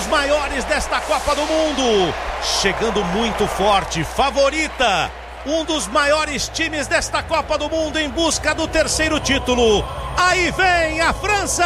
maiores desta Copa do Mundo, chegando muito forte, favorita, um dos maiores times desta Copa do Mundo em busca do terceiro título. Aí vem a França!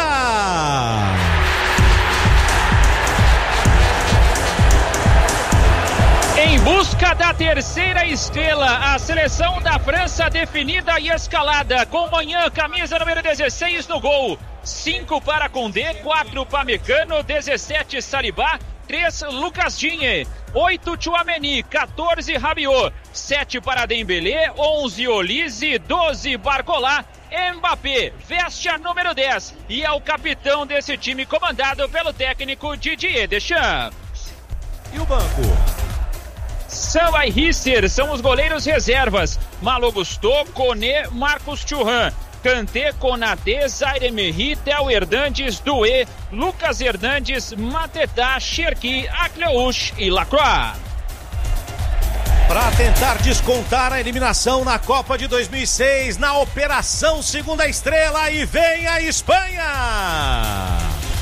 Em busca da terceira estrela, a seleção da França definida e escalada, com Manhã, camisa número 16 no gol, 5 para Condé, 4 para Mecano, 17 Saliba, 3 Lucas Digne, 8 Tchouaméni, 14 Rabiot, 7 para Dembélé, 11 Olise, 12 Barcola. Mbappé veste a número 10 e é o capitão desse time comandado pelo técnico Didier Deschamps. E o banco? Samba e Risser são os goleiros reservas. Malo Gusto, Koné, Marcos Thuram, Kanté, Konaté, Zaire Emery, Theo Hernandes, Doué, Lucas Hernandes, Mateta, Cherki, Akliouche e Lacroix. Para tentar descontar a eliminação na Copa de 2006, na Operação Segunda Estrela, e vem a Espanha!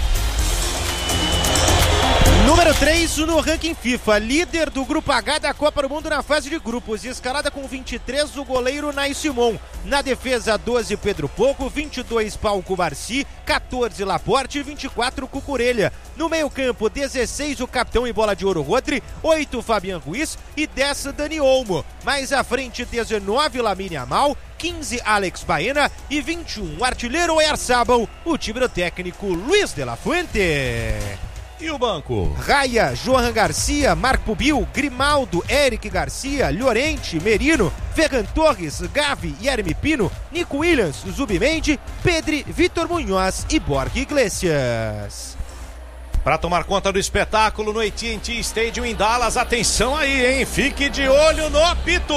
Número 3 no ranking FIFA, líder do Grupo H da Copa do Mundo na fase de grupos, escalada com 23 o goleiro Nai Simon, na defesa 12 Pedro Porro, 22 Pau Cubarsí, 14 Laporte e 24 Cucurella. No meio campo 16 o capitão e bola de ouro Rodri, 8 Fabian Ruiz e 10 Dani Olmo. Mais à frente 19 Lamine Yamal, 15 Alex Baena e 21 o artilheiro Oyarzabal, o time do técnico Luis de la Fuente. E o banco? Raya, Johan Garcia, Marco Pubil, Grimaldo, Eric Garcia, Llorente, Merino, Ferran Torres, Gavi, Yeremy Pino, Nico Williams, Zubimendi, Pedri, Vitor Munhoz e Borja Iglesias. Para tomar conta do espetáculo no AT&T Stadium em Dallas, atenção aí, hein? Fique de olho no apito!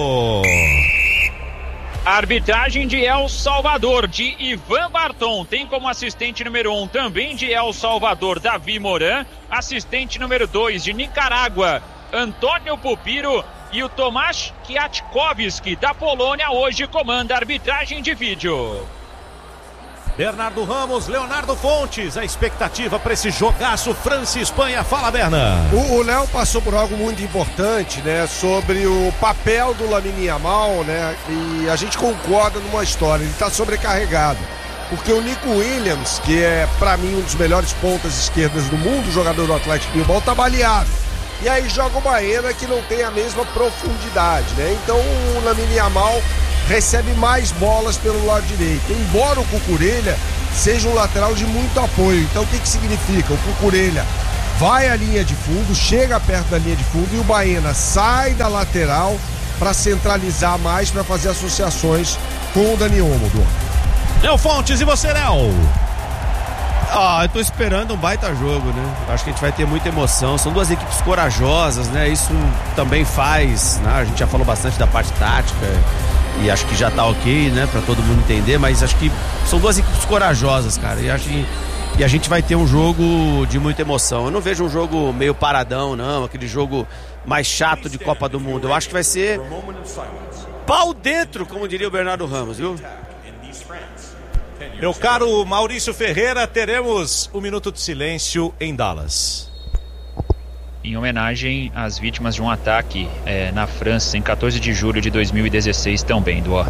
Arbitragem de El Salvador, de Ivan Barton. Tem como assistente número 1 também de El Salvador, Davi Moran. Assistente número 2 de Nicarágua, Antônio Pupiro. E o Tomasz Kwiatkowski, da Polônia, hoje comanda a arbitragem de vídeo. Bernardo Ramos, Leonardo Fontes, a expectativa para esse jogaço França e Espanha. Fala, Berna. O Léo passou por algo muito importante, né, sobre o papel do Lamine Yamal, né, e a gente concorda numa história, ele está sobrecarregado, porque o Nico Williams, que é para mim um dos melhores pontas esquerdas do mundo, jogador do Atlético Bilbao, tá baleado. E aí joga o Baena, que não tem a mesma profundidade, né, então o Lamine Yamal recebe mais bolas pelo lado direito, embora o Cucurella seja um lateral de muito apoio. Então o que significa? O Cucurella vai à linha de fundo, chega perto da linha de fundo, e o Baena sai da lateral para centralizar mais, para fazer associações com o Dani Olmo. Léo Fontes, e você, Léo? Eu tô esperando um baita jogo, né? Acho que a gente vai ter muita emoção. São duas equipes corajosas, né? Isso também faz, né? A gente já falou bastante da parte tática e acho que já tá ok, né? Pra todo mundo entender, mas acho que são duas equipes corajosas, cara. E a gente vai ter um jogo de muita emoção. Eu não vejo um jogo meio paradão, não. Aquele jogo mais chato de Copa do Mundo. Eu acho que vai ser pau dentro, como diria o Bernardo Ramos, viu? Meu caro Maurício Ferreira, teremos um minuto de silêncio em Dallas. Em homenagem às vítimas de um ataque na França em 14 de julho de 2016 também, Duó.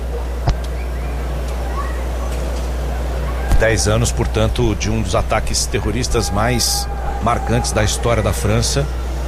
10 anos, portanto, de um dos ataques terroristas mais marcantes da história da França.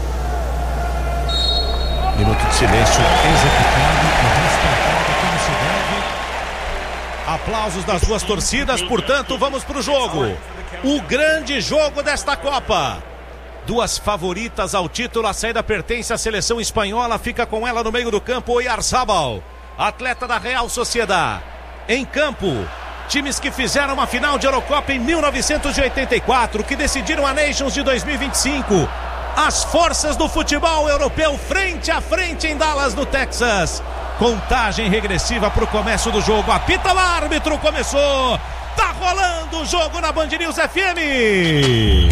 Minuto de silêncio executado e respeitado como se deve. Aplausos das duas torcidas, portanto, vamos para o jogo. O grande jogo desta Copa. Duas favoritas ao título, a saída pertence à seleção espanhola, fica com ela no meio do campo Oyarzabal, atleta da Real Sociedad. Em campo, times que fizeram uma final de Eurocopa em 1984, que decidiram a Nations de 2025. As forças do futebol europeu frente a frente em Dallas, no Texas. Contagem regressiva para o começo do jogo. Apita o árbitro, começou. Tá rolando o jogo na Band News FM.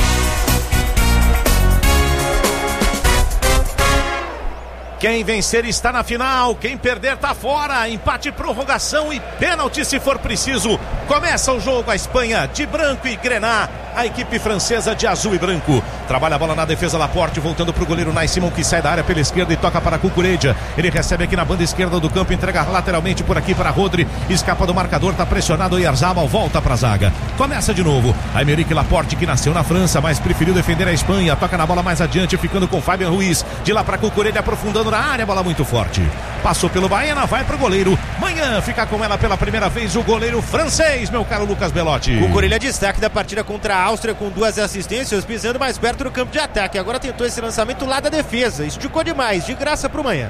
Quem vencer está na final, quem perder tá fora. Empate, prorrogação e pênalti se for preciso. Começa o jogo, a Espanha de branco e grená, a equipe francesa de azul e branco. trabalha a bola na defesa, Laporte, voltando pro goleiro Nai Simon, que sai da área pela esquerda e toca para Cucurella. Ele recebe aqui na banda esquerda do campo, entrega lateralmente por aqui para Rodri, escapa do marcador, tá pressionado, Oyarzabal volta pra zaga. Começa de novo, Aymeric Laporte, que nasceu na França, mas preferiu defender a Espanha, toca na bola mais adiante, ficando com Fabian Ruiz, de lá pra Cucurella, aprofundando na área, bola muito forte. Passou pelo Baena, vai pro goleiro. Manhã fica com ela pela primeira vez o goleiro francês, meu caro Lucas Belotti. Cucurella destaque da partida contra a Áustria com 2 assistências, pisando mais perto do campo de ataque. Agora tentou esse lançamento lá da defesa, esticou demais, de graça pro Manhã.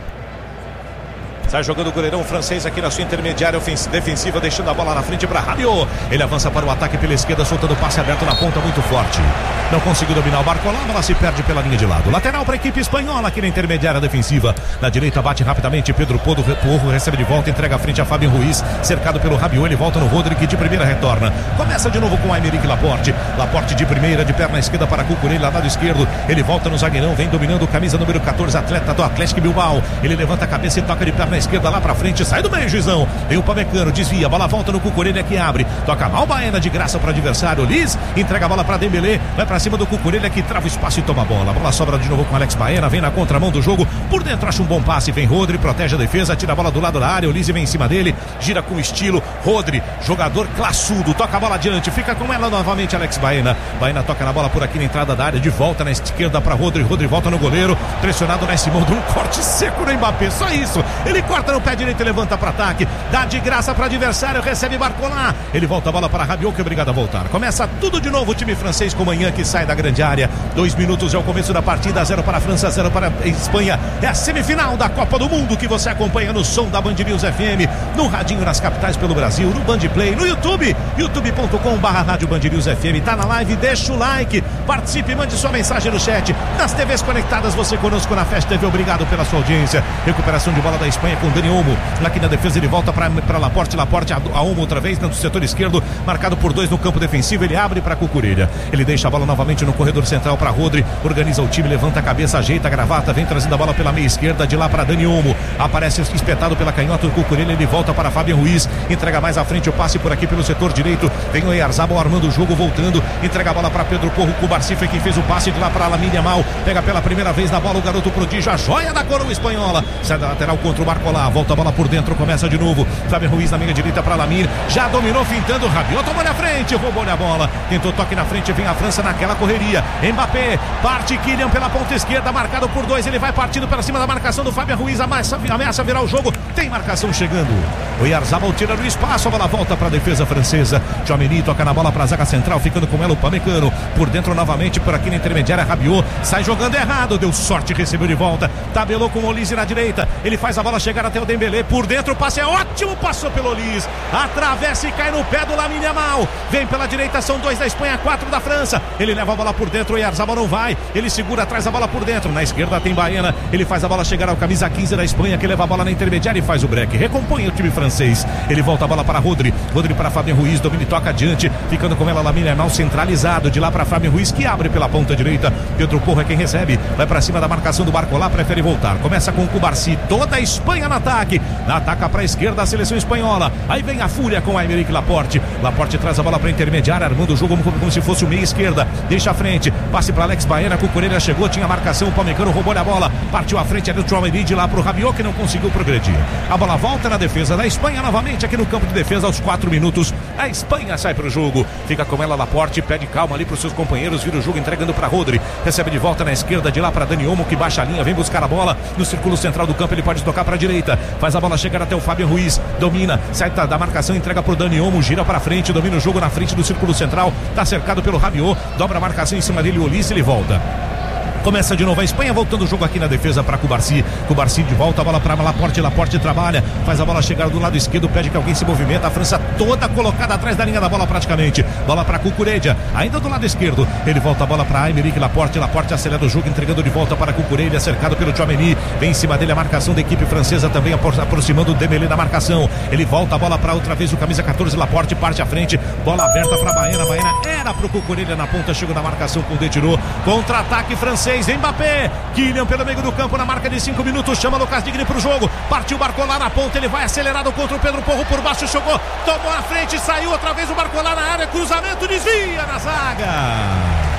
Sai jogando o goleirão francês aqui na sua intermediária defensiva, deixando a bola na frente para Rabiot. Ele avança para o ataque pela esquerda, soltando o passe aberto na ponta, muito forte. Não conseguiu dominar o Barcola, a bola se perde pela linha de lado. Lateral para a equipe espanhola aqui na intermediária defensiva. Na direita bate rapidamente Pedro Porro, recebe de volta, entrega à frente a Fabian Ruiz, cercado pelo Rabiot, ele volta no Rodri, que de primeira retorna. Começa de novo com Aymeric Laporte. Laporte de primeira, de perna esquerda para Cucurella, lado esquerdo. Ele volta no zagueirão, vem dominando o camisa número 14, atleta do Atlético Bilbao. Ele levanta a cabeça e toca de perna esquerda lá pra frente, sai do meio, juizão. Vem o Pamecano, desvia, a bola volta no Cucurella que abre, toca mal Baena de graça para o adversário. Liz entrega a bola para Dembélé, vai pra cima do Cucurella que trava o espaço e toma a bola. A bola sobra de novo com Alex Baena, vem na contramão do jogo, por dentro acha um bom passe, vem Rodri, protege a defesa, tira a bola do lado da área, o Liz vem em cima dele, gira com estilo. Rodri, jogador classudo, toca a bola adiante, fica com ela novamente Alex Baena. Baena toca na bola por aqui na entrada da área, de volta na esquerda para Rodri, Rodri volta no goleiro, pressionado na Simão, um corte seco no Mbappé, só isso. Ele corta no pé direito e levanta para ataque, dá de graça para adversário, recebe Barcola, ele volta a bola para Rabiot, que é obrigado a voltar. Começa tudo de novo o time francês com Manhã, que sai da grande área. 2 minutos é o começo da partida, 0 para a França, 0 para a Espanha. É a semifinal da Copa do Mundo que você acompanha no som da Band News FM, no radinho nas capitais pelo Brasil, no Band Play, no YouTube, youtube.com/rádio Band News FM. Tá na live, deixa o like, participe, mande sua mensagem no chat. Nas TVs conectadas, você conosco na Festa TV, obrigado pela sua audiência. Recuperação de bola da Espanha com Dani Olmo. Aqui na defesa ele volta para Laporte, a Olmo outra vez no setor esquerdo, marcado por 2 no campo defensivo, ele abre para Cucurella. Ele deixa a bola novamente no corredor central para Rodri, organiza o time, levanta a cabeça, ajeita a gravata, vem trazendo a bola pela meia esquerda, de lá para Dani Olmo. Aparece espetado pela canhota do Cucurella, ele volta para Fabian Ruiz, entrega mais à frente o passe por aqui pelo setor direito, vem o Oyarzabal armando o jogo, voltando, entrega a bola para Pedro Porro, Cubarsí foi quem fez o passe, de lá para Lamine Yamal, pega pela primeira vez na bola o garoto prodígio, a joia da coroa espanhola, sai da lateral contra o Barcola, volta a bola por dentro, começa de novo, Fabian Ruiz na meia direita para Lamine, já dominou fintando, Rabiot tomou na frente, roubou-lhe a bola, tentou toque na frente, vem a França naquela correria, Mbappé, parte Kylian pela ponta esquerda, marcado por 2, ele vai partindo para cima da marcação do Fabian Ruiz, ameaça virar o jogo, tem marcação chegando, o Oyarzabal tira no espaço, a bola volta para a defesa francesa, Tchouaméni toca na bola para a zaga central, ficando com ela o Pamecano, por dentro novamente, por aqui na intermediária, Rabiot, sai jogando errado, deu sorte, recebeu de volta, tabelou com o Olise na direita, ele faz a bola chegar até o Dembélé, por dentro o passe é ótimo, passou pelo Olise, atravessa e cai no pé do Lamine Yamal, vem pela direita, são 2 da Espanha, 4 da França, ele leva a bola por dentro, o Oyarzabal não vai, ele segura, traz a bola por dentro, na esquerda tem Baena, ele faz a bola chegar ao camisa 15 da Espanha, que leva a bola na intermediária e faz o break, recompõe o time francês, ele volta a bola para Rodri para Fabian Ruiz, domina e toca adiante, ficando com ela Lamine Yamal centralizado, de lá para Fabian Ruiz, que abre pela ponta direita, Pedro Porro é quem recebe, vai para cima da marcação do Barcola, prefere voltar, começa com o Cubarsí, toda a Espanha no ataque, ataca para a esquerda a seleção espanhola, aí vem a fúria com a Aymeric Laporte traz a bola para a intermediária, armando o jogo como se fosse o meia esquerda, deixa a frente, passe para Alex Baena, Cucurella chegou, tinha marcação, o Pamecano roubou a bola, partiu à frente, ali o Tchouaméni, de lá para o Rabiot, que não conseguiu progredir, a bola volta na defesa da Espanha, novamente aqui no campo de defesa, aos 4 minutos, a Espanha sai para o jogo, fica com ela Laporte, pede calma ali para os seus companheiros, vira o jogo entregando para Rodri, recebe de volta na esquerda, de lá para Dani Olmo, que baixa a linha, vem buscar a bola, no círculo central do campo, ele pode tocar para a direita, faz a bola chegar até o Fabian Ruiz, domina, sai da marcação, entrega para o Dani Olmo, gira para frente, domina o jogo na frente do círculo central, está cercado pelo Rabiot, dobra a marcação em cima dele, o Olise, ele volta. Começa de novo a Espanha, voltando o jogo aqui na defesa para Cubarsí de volta, a bola para Laporte trabalha, faz a bola chegar do lado esquerdo, pede que alguém se movimenta, a França toda colocada atrás da linha da bola praticamente, bola para Cucurella, ainda do lado esquerdo, ele volta a bola para Aymeric Laporte acelera o jogo, entregando de volta para Cucurella, cercado pelo Tchouaméni, vem em cima dele a marcação da equipe francesa também, aproximando o Dembélé da marcação, ele volta a bola para outra vez o camisa 14, Laporte parte à frente, bola aberta para Baena era pro Cucurella na ponta, chegou na marcação com o Detirô, contra-ataque francês, Mbappé, Kylian pelo meio do campo na marca de 5 minutos, chama Lucas Digne pro jogo, partiu o Barcola na ponta, ele vai acelerado contra o Pedro Porro por baixo, chegou, tomou na frente, saiu outra vez o Barcola na área, cruzamento, desvia na zaga.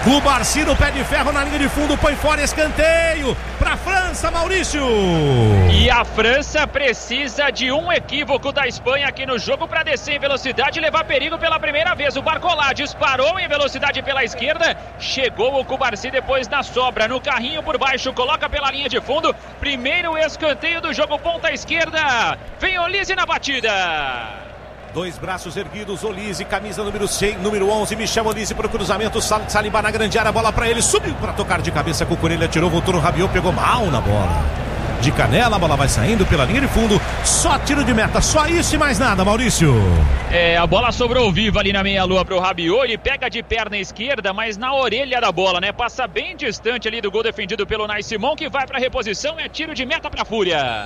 Cubarsi no pé de ferro na linha de fundo, põe fora, escanteio para a França, Maurício. E a França precisa de um equívoco da Espanha aqui no jogo para descer em velocidade e levar perigo pela primeira vez. O Barcola disparou em velocidade pela esquerda, chegou o Cubarsi depois na sobra, no carrinho por baixo, coloca pela linha de fundo, primeiro escanteio do jogo, ponta esquerda, vem Olise na batida. Dois braços erguidos, Olise, camisa número 11, Michel Olise para o cruzamento, Saliba na grande área, bola para ele, subiu para tocar de cabeça com o Corelha, tirou, voltou no Rabiot, pegou mal na bola. De canela, a bola vai saindo pela linha de fundo, só tiro de meta, só isso e mais nada, Maurício. A bola sobrou viva ali na meia-lua pro Rabiot, ele pega de perna esquerda, mas na orelha da bola, né? Passa bem distante ali do gol defendido pelo Unai Simon, que vai pra reposição, é tiro de meta pra Fúria.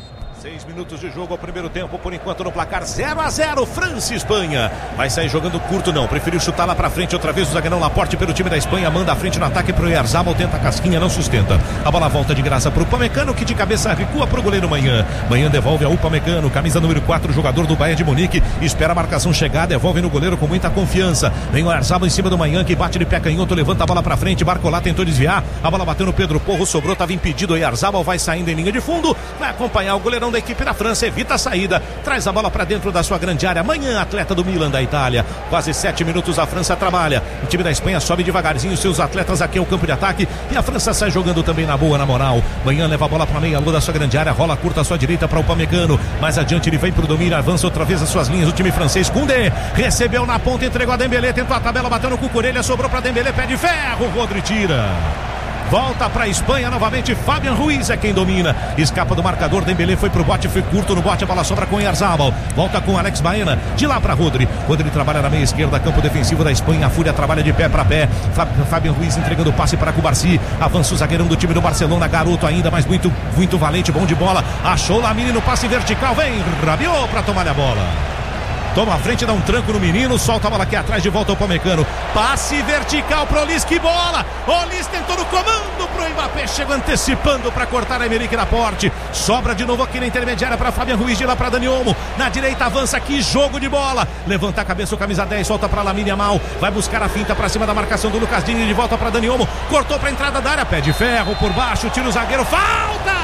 6 minutos de jogo ao primeiro tempo, por enquanto no placar 0-0, França e Espanha. Vai sair jogando curto não, preferiu chutar lá pra frente outra vez o zagueirão Laporte pelo time da Espanha, manda a frente no ataque pro Oyarzabal, tenta a casquinha, não sustenta. A bola volta de graça pro Upamecano, que de cabeça recua pro goleiro Manhã. Manhã devolve a Upamecano, camisa número 4, jogador do Bayern de Munique, espera a marcação chegar, devolve no goleiro com muita confiança. Vem o Oyarzabal em cima do Manhã, que bate de pé canhoto, levanta a bola pra frente, Barcola tentou desviar, a bola bateu no Pedro Porro, sobrou, tava impedido, o Oyarzabal vai saindo em linha de fundo, vai acompanhar o goleirão da equipe da França, evita a saída, traz a bola para dentro da sua grande área. Manhã, atleta do Milan da Itália, quase 7 minutos a França trabalha, o time da Espanha sobe devagarzinho seus atletas aqui ao campo de ataque e a França sai jogando também na boa, na moral. Manhã leva a bola para meia lua da sua grande área, rola curta à sua direita para o Upamecano, mais adiante ele vem pro domínio, avança outra vez as suas linhas, o time francês, Koundé, recebeu na ponta, entregou a Dembélé, tentou a tabela, bateu no Cucurelha, sobrou para Dembélé, pé de ferro, Rodri tira. Volta para a Espanha novamente, Fabian Ruiz é quem domina, escapa do marcador, Dembélé foi pro bote, foi curto no bote, a bola sobra com Oyarzabal, volta com Alex Baena, de lá para Rodri trabalha na meia esquerda, campo defensivo da Espanha, a Fúria trabalha de pé para pé, Fabian Ruiz entregando o passe para Cubarsi, avança o zagueirão do time do Barcelona, garoto ainda, mas muito, muito valente, bom de bola, achou Lamine no passe vertical, vem Rabiot para tomar a bola. Toma a frente, dá um tranco no menino, solta a bola aqui atrás, de volta ao Upamecano, passe vertical pro Olise, que bola, Olise tentou no comando pro Mbappé, chegou antecipando para cortar a Emerick Laporte, sobra de novo aqui na intermediária para Fabian Ruiz, de lá para Dani Olmo, na direita avança, que jogo de bola, levanta a cabeça o camisa 10, solta para Lamine Yamal, vai buscar a finta para cima da marcação do Lucas Digne, de volta para Dani Olmo, cortou para a entrada da área, pé de ferro por baixo, tira o zagueiro, falta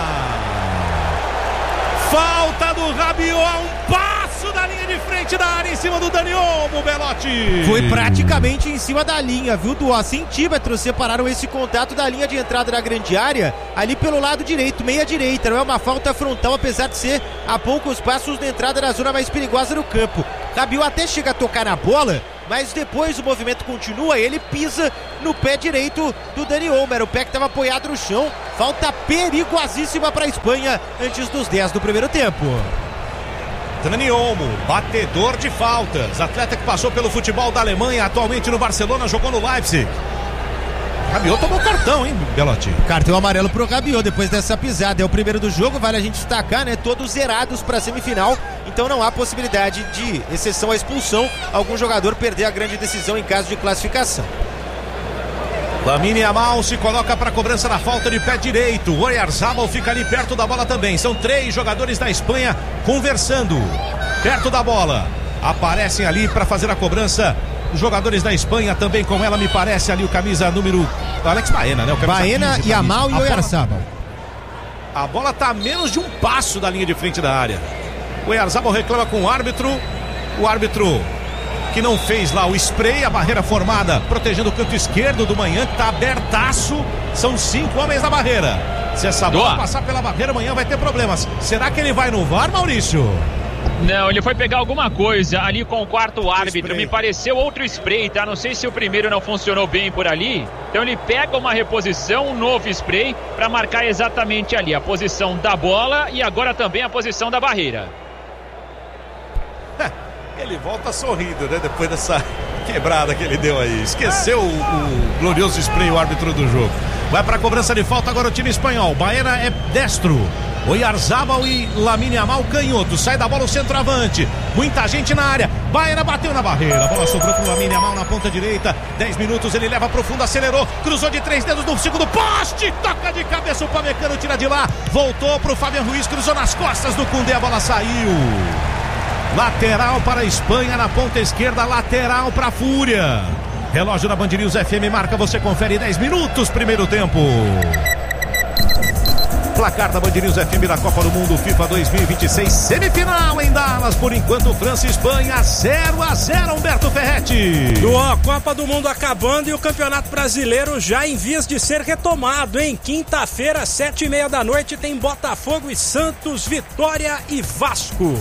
do Rabiot, um passo da linha de frente da área em cima do Dani Olmo, Belotti. Foi praticamente em cima da linha, viu, Du? A centímetros separaram esse contato da linha de entrada da grande área, ali pelo lado direito, meia direita, não é uma falta frontal, apesar de ser a poucos passos da entrada da zona mais perigosa do campo. Rabiot até chega a tocar na bola, mas depois o movimento continua, ele pisa no pé direito do Dani Olmo, era o pé que estava apoiado no chão, falta perigosíssima para a Espanha antes dos 10 do primeiro tempo. Dani Olmo, batedor de faltas, atleta que passou pelo futebol da Alemanha, atualmente no Barcelona, jogou no Leipzig. Rabiot tomou cartão, hein, Belotti? Cartão amarelo pro Rabiot depois dessa pisada. É o primeiro do jogo, vale a gente destacar, né? Todos zerados pra semifinal. Então não há possibilidade de, exceção à expulsão, algum jogador perder a grande decisão em caso de classificação. Lamine Yamal se coloca para a cobrança da falta de pé direito. O Oyarzabal fica ali perto da bola também. São 3 jogadores da Espanha conversando perto da bola. Aparecem ali para fazer a cobrança os jogadores da Espanha também, com ela me parece ali o camisa número Alex Baena, né? Baena, Yamal e Oyarzabal. A bola está a menos de um passo da linha de frente da área. O Oyarzabal reclama com o árbitro que não fez lá o spray, a barreira formada protegendo o canto esquerdo do Manhã, que está abertaço, são 5 homens na barreira. Se essa bola passar pela barreira, amanhã vai ter problemas. Será que ele vai no VAR, Maurício? Não, ele foi pegar alguma coisa ali com o quarto árbitro, me pareceu outro spray, tá? Não sei se o primeiro não funcionou bem por ali, então ele pega uma reposição, um novo spray, para marcar exatamente ali a posição da bola e agora também a posição da barreira. Ele volta sorrindo, né? Depois dessa quebrada que ele deu aí. Esqueceu o glorioso spray, o árbitro do jogo. Vai para a cobrança de falta agora o time espanhol. Baena é destro. Oyarzabal e Lamine Yamal canhoto. Sai da bola o centroavante. Muita gente na área. Baena bateu na barreira. A bola sobrou com o Lamine Yamal na ponta direita. 10 minutos, ele leva pro fundo, acelerou. Cruzou de 3 dedos no segundo poste. Toca de cabeça, o Upamecano tira de lá. Voltou pro Fabian Ruiz, cruzou nas costas do Koundé. A bola saiu. Lateral para a Espanha na ponta esquerda, lateral para a Fúria. Relógio da Band News FM marca, você confere 10 minutos, primeiro tempo. Placar da Band News FM da Copa do Mundo FIFA 2026, semifinal em Dallas, por enquanto França e Espanha 0-0, Humberto Ferretti. A Copa do Mundo acabando e o Campeonato Brasileiro já em vias de ser retomado, hein? Quinta-feira, 7h30 da noite, tem Botafogo e Santos, Vitória e Vasco.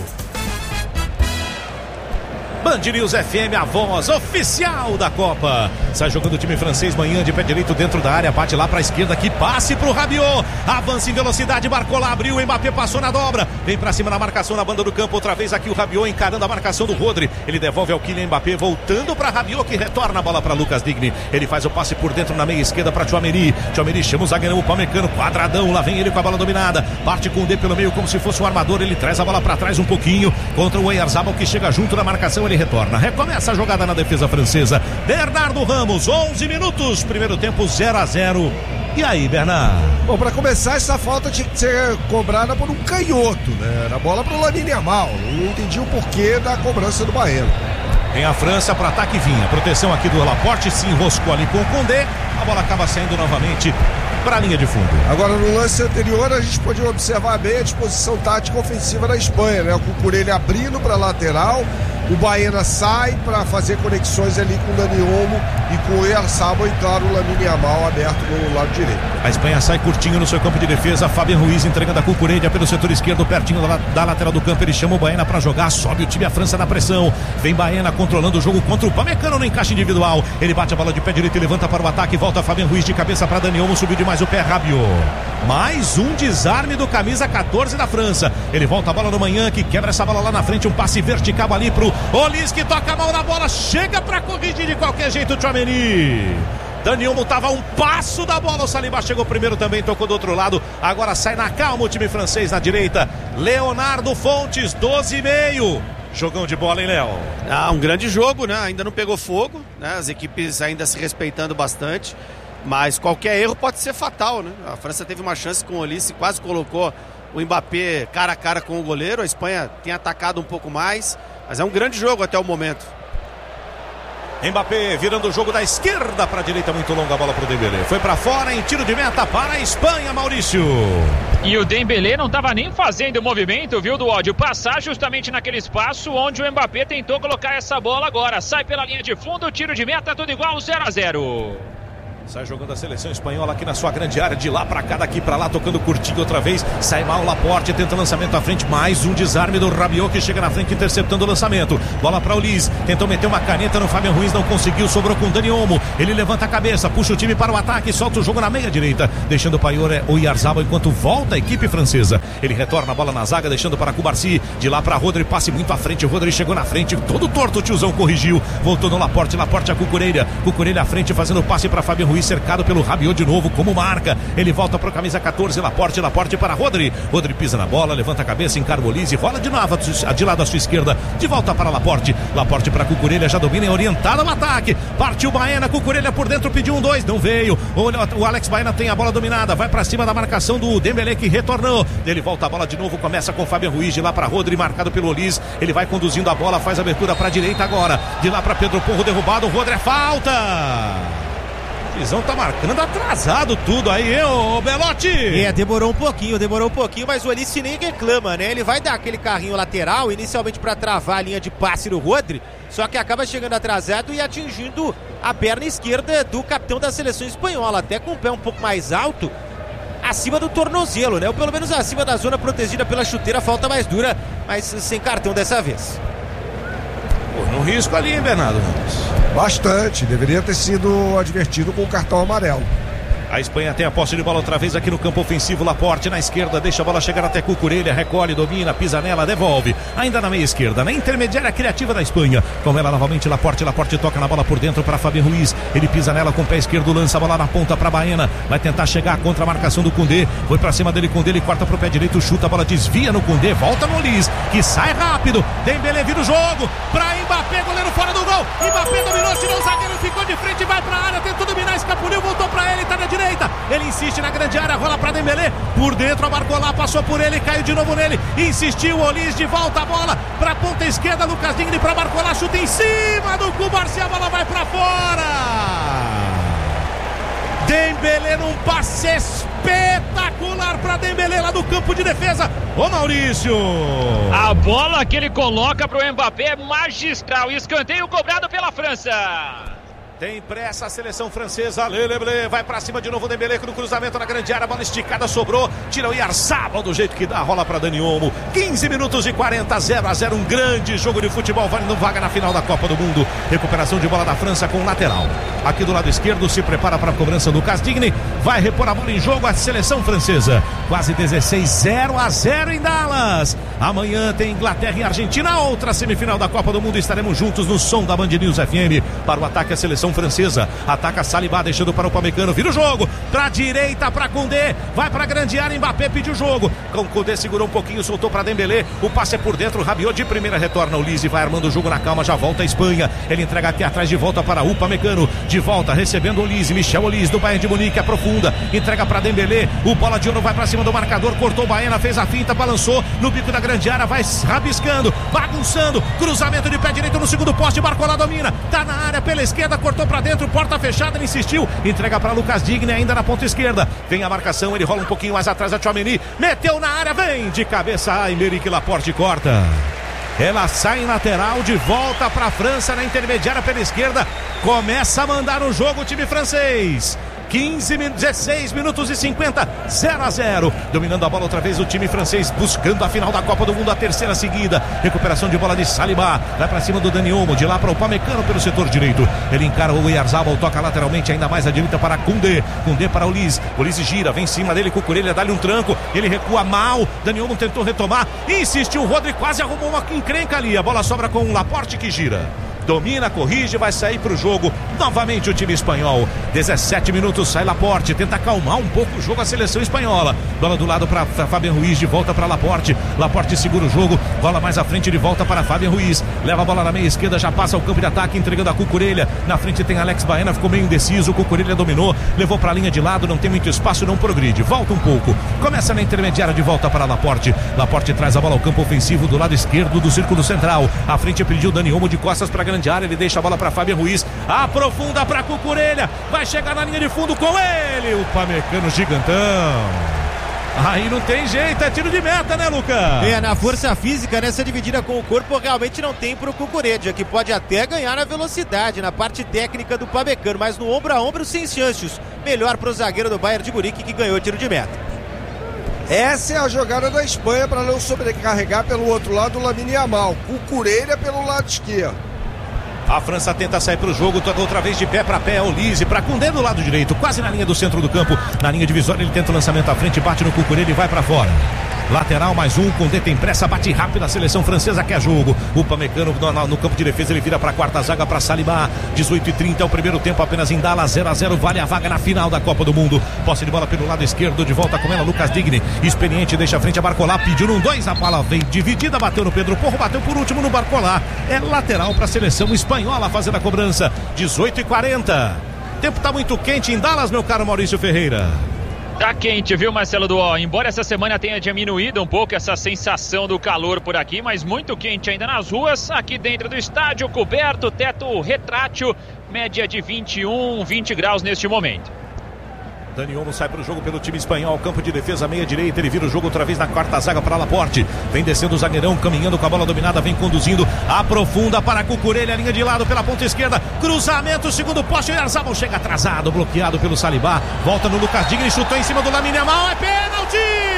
Band News FM, a voz oficial da Copa. Sai jogando o time francês, manhã de pé direito dentro da área, bate lá pra esquerda, que passe pro Rabiot, avança em velocidade, marcou lá, abriu, o Mbappé passou na dobra, vem pra cima na marcação na banda do campo, outra vez aqui o Rabiot encarando a marcação do Rodri, ele devolve ao Kylian Mbappé, voltando pra Rabiot, que retorna a bola pra Lucas Digne, ele faz o passe por dentro na meia esquerda pra Tchouaméni chama o zagueirão, o Pamecano, quadradão, lá vem ele com a bola dominada, parte com o D pelo meio como se fosse um armador, ele traz a bola pra trás um pouquinho, contra o Oyarzabal, que chega junto na marcação, ele retorna, recomeça a jogada na defesa francesa. Bernardo Ramos, 11 minutos, primeiro tempo 0-0. E aí, Bernardo? Bom, para começar, essa falta tinha que ser cobrada por um canhoto, né? Na bola pro Lamine Yamal. Não entendi o porquê da cobrança do Baena. Tem a França para ataque, vinha. Proteção aqui do Laporte, se enroscou ali com o Condé. A bola acaba saindo novamente para a linha de fundo. Agora, no lance anterior, a gente pode observar bem a disposição tática ofensiva da Espanha, né? O Cucurella abrindo para lateral, o Baena sai para fazer conexões ali com o Dani Olmo e com o Oyarzabal, e claro, o Lamine Yamal aberto no lado direito. A Espanha sai curtinho no seu campo de defesa, Fabian Ruiz entregando a Cucurella pelo setor esquerdo, pertinho da lateral do campo, ele chama o Baena para jogar, sobe o time, a França na pressão, vem Baena controlando o jogo contra o Pamecano no encaixe individual, ele bate a bola de pé direito e levanta para o ataque, volta Fabian Ruiz de cabeça para Dani Olmo, subiu demais o pé, Rabiot. Mais um desarme do camisa 14 da França, ele volta a bola no manhã, que quebra essa bola lá na frente, um passe vertical ali pro Olise, que toca a mão na bola, chega para corrigir de qualquer jeito o Tchouaméni. Dani Olmo estava a um passo da bola, o Saliba chegou primeiro também, tocou do outro lado, agora sai na calma o time francês na direita, Leonardo Fontes, 12,5. Jogão de bola, hein, Léo? Um grande jogo, né? Ainda não pegou fogo, né? As equipes ainda se respeitando bastante, mas qualquer erro pode ser fatal, né? A França teve uma chance com o Olise, quase colocou o Mbappé cara a cara com o goleiro, a Espanha tem atacado um pouco mais, mas é um grande jogo até o momento. Mbappé virando o jogo da esquerda para a direita, muito longa a bola para o Dembélé. Foi para fora em tiro de meta para a Espanha, Maurício. E o Dembélé não estava nem fazendo o movimento, viu, do ódio? Passar justamente naquele espaço onde o Mbappé tentou colocar essa bola agora. Sai pela linha de fundo, tiro de meta, tudo igual, 0-0. Sai jogando a seleção espanhola aqui na sua grande área, de lá pra cá, daqui pra lá, tocando curtinho outra vez, sai mal o Laporte, tenta lançamento à frente, mais um desarme do Rabiot, que chega na frente interceptando o lançamento, bola pra Olise, tentou meter uma caneta no Fabian Ruiz, não conseguiu, sobrou com o Dani Olmo, ele levanta a cabeça, puxa o time para o ataque, solta o jogo na meia direita, deixando para o Oyarzabal enquanto volta a equipe francesa, ele retorna a bola na zaga, deixando para Cubarsí, de lá pra Rodri, passe muito à frente, o Rodri chegou na frente, todo torto, o tiozão corrigiu, voltou no Laporte a Cucurella à frente, fazendo passe para Fabian Ruiz, cercado pelo Rabiot de novo, como marca, ele volta para o camisa 14, Laporte para Rodri pisa na bola, levanta a cabeça, encara o Olise, rola de novo de lado à sua esquerda, de volta para Laporte para Cucurella, já domina e orientada o ataque, partiu Baena, Cucurella por dentro, pediu 1-2, não veio, o Alex Baena tem a bola dominada, vai para cima da marcação do Dembélé, que retornou, ele volta a bola de novo, começa com Fabian Ruiz, de lá para Rodri, marcado pelo Olise, ele vai conduzindo a bola, faz a abertura para a direita agora, de lá para Pedro Porro, derrubado, o Rodri, é falta! O Visão tá marcando atrasado tudo aí, hein, ô Belotti? Demorou um pouquinho, mas o Olise nem reclama, né? Ele vai dar aquele carrinho lateral, inicialmente para travar a linha de passe do Rodri, só que acaba chegando atrasado e atingindo a perna esquerda do capitão da seleção espanhola, até com o pé um pouco mais alto, acima do tornozelo, né? Ou pelo menos acima da zona protegida pela chuteira, falta mais dura, mas sem cartão dessa vez. No risco ali, hein, Bernardo? Bastante, deveria ter sido advertido com o cartão amarelo. A Espanha tem a posse de bola outra vez aqui no campo ofensivo. Laporte na esquerda, deixa a bola chegar até Cucurella, recolhe, domina, pisa nela, devolve. Ainda na meia esquerda, na intermediária criativa da Espanha. Com ela novamente Laporte toca na bola por dentro para Fabian Ruiz. Ele pisa nela com o pé esquerdo, lança a bola na ponta para Baena. Vai tentar chegar contra a marcação do Condé. Foi para cima dele, Condé, ele corta pro pé direito, chuta, a bola desvia no Condé, volta no Olise, que sai rápido. Dembélé vira o jogo para Mbappé, goleiro fora do gol. Mbappé dominou, tirou o zagueiro, ficou de frente, vai para a área, tentou dominar, escapuliu, voltou para ele, tá na direita. direita, ele insiste na grande área, rola para Dembélé, por dentro a Barcola passou por ele, caiu de novo nele, insistiu, Olise de volta a bola para ponta esquerda, Lucas Digne para Barcola, chuta em cima do Cubarsí, a bola vai para fora. Dembélé num passe espetacular para Dembélé lá do campo de defesa. Ô Maurício! A bola que ele coloca pro Mbappé é magistral. Escanteio cobrado pela França. Tem pressa a seleção francesa. Leleble vai pra cima de novo. Dembélé no cruzamento na grande área. Bola esticada, sobrou. Tira o Oyarzabal do jeito que dá. Rola pra Dani Olmo. 15 minutos e 40, 0-0. Um grande jogo de futebol. Valendo vaga na final da Copa do Mundo. Recuperação de bola da França com o lateral. Aqui do lado esquerdo se prepara para a cobrança do Lucas Digne. Vai repor a bola em jogo a seleção francesa. Quase 16, 0-0 em Dallas. Amanhã tem Inglaterra e Argentina. Outra semifinal da Copa do Mundo. Estaremos juntos no som da Band News FM. Para o ataque a seleção francesa, ataca Saliba, deixando para o Upamecano, vira o jogo, pra direita, pra Koundé, vai pra grande área, Mbappé pediu o jogo, Koundé segurou um pouquinho, soltou pra Dembélé, o passe é por dentro, Rabiot de primeira retorna, o Lise vai armando o jogo na calma, já volta a Espanha, ele entrega aqui atrás de volta para Upamecano, de volta, recebendo o Lise, Michel Olise do Bayern de Munique, aprofunda, entrega pra Dembélé, o bola de ouro vai pra cima do marcador, cortou Baena, fez a finta, balançou no bico da grande área, vai rabiscando, bagunçando, cruzamento de pé direito no segundo poste, Barcola domina, tá na área pela esquerda, cortou pra dentro, porta fechada, ele insistiu, entrega para Lucas Digne ainda na ponta esquerda, vem a marcação, ele rola um pouquinho mais atrás, a Tchouaméni, meteu na área, vem de cabeça, Aymeric Laporte corta, ela sai em lateral, de volta para a França na intermediária pela esquerda, começa a mandar o jogo o time francês. 16 minutos e 50, 0-0. Dominando a bola outra vez o time francês, buscando a final da Copa do Mundo, a terceira seguida. Recuperação de bola de Saliba, vai pra cima do Dani Olmo, de lá para o Upamecano pelo setor direito. Ele encara o Oyarzabal, toca lateralmente ainda mais à direita para Koundé. Koundé para o Olise. Olise gira, vem em cima dele, Cucurella dá-lhe um tranco. Ele recua mal, Dani Olmo tentou retomar, insistiu, o Rodri quase arrumou uma encrenca ali. A bola sobra com o Laporte que gira. Domina, corrige, vai sair para o jogo novamente o time espanhol. 17 minutos, sai Laporte, tenta acalmar um pouco o jogo a seleção espanhola. Bola do lado para Fabian Ruiz, de volta para Laporte. Laporte segura o jogo, bola mais à frente, de volta para Fabian Ruiz. Leva a bola na meia esquerda, já passa o campo de ataque, entregando a Cucurella. Na frente tem Alex Baena, ficou meio indeciso. Cucurella dominou, levou para a linha de lado, não tem muito espaço, não progride. Volta um pouco, começa na intermediária, de volta para Laporte. Laporte traz a bola ao campo ofensivo do lado esquerdo do círculo central. À frente pediu Dani Olmo de costas para grande área, ele deixa a bola para Fabian Ruiz, aprofunda para Cucurella, vai chegar na linha de fundo com ele, o Upamecano gigantão. Aí não tem jeito, é tiro de meta, né, Lucas? Na força física, nessa dividida com o corpo, realmente não tem pro Cucurella, que pode até ganhar na velocidade, na parte técnica do Upamecano, mas no ombro a ombro sem chances. Melhor pro zagueiro do Bayern de Munique, que ganhou tiro de meta. Essa é a jogada da Espanha para não sobrecarregar pelo outro lado o Lamine Yamal. Cucurella pelo lado esquerdo. A França tenta sair para o jogo, outra vez de pé para pé, Olise para Koundé do lado direito, quase na linha do centro do campo, na linha divisória, ele tenta o lançamento à frente, bate no Cucurella e vai para fora. Lateral mais um, Koundé tem pressa, bate rápido, a seleção francesa quer jogo. O Upamecano no campo de defesa, ele vira para a quarta zaga para Saliba. 18h30 é o primeiro tempo, apenas em Dallas, 0-0, vale a vaga na final da Copa do Mundo. Posse de bola pelo lado esquerdo, de volta com ela Lucas Digne, experiente, deixa a frente a Barcola, pediu num 2, a bola vem dividida, bateu no Pedro Porro, bateu por último no Barcola. É lateral para a seleção espanhola fazendo a cobrança. 18h40. O tempo tá muito quente em Dallas, meu caro Maurício Ferreira. Tá quente, viu, Marcelo Duó? Embora essa semana tenha diminuído um pouco essa sensação do calor por aqui, mas muito quente ainda nas ruas, aqui dentro do estádio, coberto, teto retrátil, média de 21, 20 graus neste momento. Dani Olmo sai para o jogo pelo time espanhol, campo de defesa, meia direita, ele vira o jogo outra vez na quarta zaga para Laporte, vem descendo o zagueirão, caminhando com a bola dominada, vem conduzindo, aprofunda para Cucurella, linha de lado pela ponta esquerda, cruzamento, segundo poste, o Oyarzabal chega atrasado, bloqueado pelo Saliba, volta no Lucas Digne, chutou em cima do Lamine Yamal, é pênalti!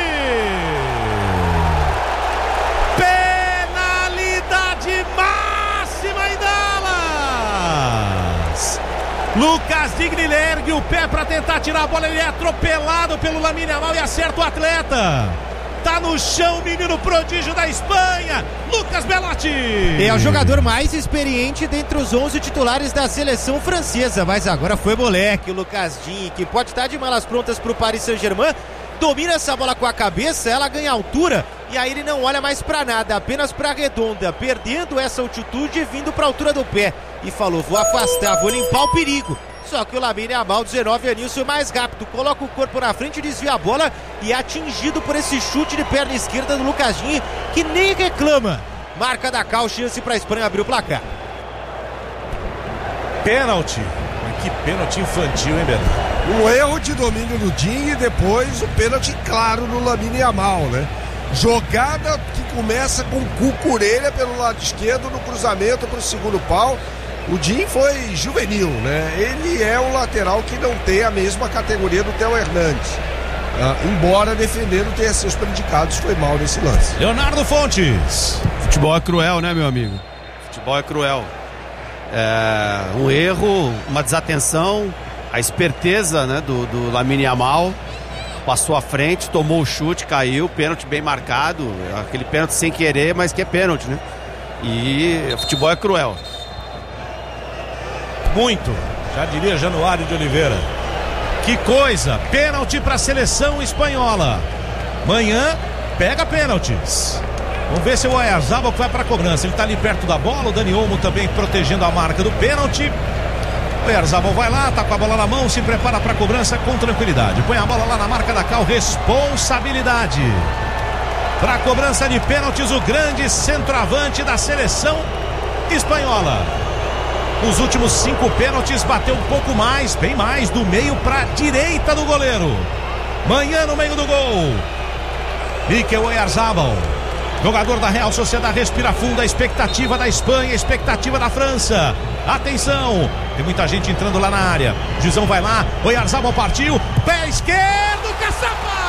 Penalidade máxima em Dallas! Lucas Digne ergue o pé para tentar tirar a bola, ele é atropelado pelo Lamine Yamal e acerta o atleta. Tá no chão, menino prodígio da Espanha, Lucas Belotti. É o jogador mais experiente dentre os 11 titulares da seleção francesa, mas agora foi moleque, o Lucas Digne, que pode estar de malas prontas pro Paris Saint-Germain, domina essa bola com a cabeça, ela ganha altura e aí ele não olha mais pra nada, apenas pra redonda, perdendo essa altitude e vindo pra altura do pé. E falou, vou afastar, vou limpar o perigo. Só que o Lamine Yamal, 19 aninhos, foi mais rápido, coloca o corpo na frente, desvia a bola e é atingido por esse chute de perna esquerda do Lucas Digne, que nem reclama. Marca da Cal, chance para a Espanha abrir o placar. Pênalti. Que pênalti infantil, hein, Bernardo? Um erro de domínio do Digne e depois o pênalti claro no Lamine Yamal, né? Jogada que começa com Cucurella pelo lado esquerdo no cruzamento para o segundo pau. O Digne foi juvenil, né? Ele é um lateral que não tem a mesma categoria do Theo Hernandes. Embora defendendo tenha seus predicados, foi mal nesse lance. Leonardo Fontes. Futebol é cruel, né, meu amigo? Futebol é cruel. Um erro, uma desatenção, a esperteza, né, do Lamine Yamal, passou à frente, tomou o chute, caiu, pênalti bem marcado, aquele pênalti sem querer, mas que é pênalti, né? E o futebol é cruel. Muito, já diria Januário de Oliveira. Que coisa, pênalti para a seleção espanhola. Amanhã pega pênaltis. Vamos ver se o Oyarzabal vai para a cobrança. Ele está ali perto da bola, o Dani Olmo também protegendo a marca do pênalti. O Oyarzabal vai lá, tá com a bola na mão, se prepara para a cobrança com tranquilidade. Põe a bola lá na marca da Cal, responsabilidade. Para a cobrança de pênaltis, o grande centroavante da seleção espanhola. Os últimos 5 pênaltis bateu um pouco mais, bem mais, do meio para a direita do goleiro. Manhã no meio do gol. Mikel Oyarzabal. Jogador da Real Sociedade, respira fundo, a expectativa da Espanha, a expectativa da França. Atenção, tem muita gente entrando lá na área. Gizão vai lá, Oyarzabal partiu, pé esquerdo, caçapa!